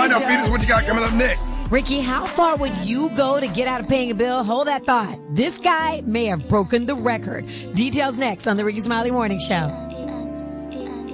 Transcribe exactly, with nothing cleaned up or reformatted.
All right, now, Peters, what you got coming up next? Ricky, how far would you go to get out of paying a bill? Hold that thought. This guy may have broken the record. Details next on the Ricky Smiley Morning Show.